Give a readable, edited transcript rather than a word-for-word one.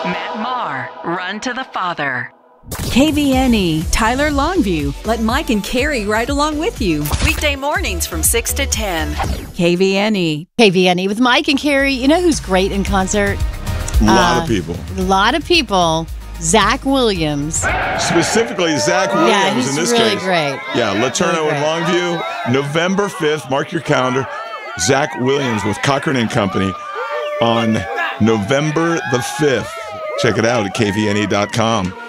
Matt Maher, Run to the Father. KVNE, Tyler Longview. Let Mike and Carrie ride along with you. Weekday mornings from 6 to 10. KVNE. KVNE with Mike and Carrie. You know who's great in concert? A lot of people. A lot of people. Zach Williams. Specifically, Zach Williams Yeah, he's in this really case. great. Yeah, Laterno Really and Longview, November 5th. Mark your calendar. Zach Williams with Cochran and Company on November the 5th. Check it out at kvne.com.